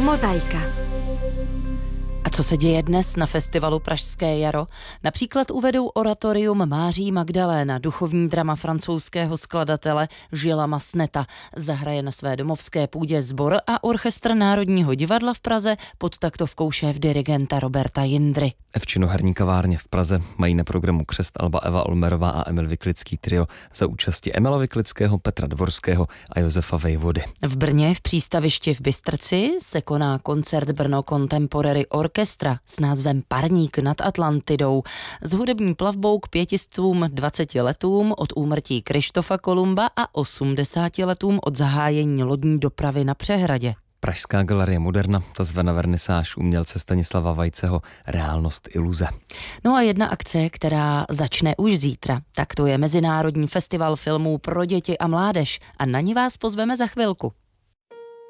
Mozaika. A co se děje dnes na festivalu Pražské jaro? Například uvedou oratorium Máří Magdaléna, duchovní drama francouzského skladatele Gillesa Masseneta. Zahraje na své domovské půdě sbor a orchestr Národního divadla v Praze pod taktovkou šéfdirigenta Roberta Jindry. V činoherní kavárně v Praze mají na programu křest alba Eva Olmerová a Emil Vyklický trio za účasti Emila Vyklického, Petra Dvorského a Josefa Vejvody. V Brně v přístavišti v Bystrci se koná koncert Brno Contemporary Orchestra s názvem Parník nad Atlantidou s hudební plavbou k 520 letům od úmrtí Kryštofa Kolumba a 80 letům od zahájení lodní dopravy na přehradě. Pražská galerie Moderna, ta zve na vernisáž umělce Stanislava Vajceho Reálnost iluze. No a jedna akce, která začne už zítra, tak to je Mezinárodní festival filmů pro děti a mládež a na ní vás pozveme za chvilku.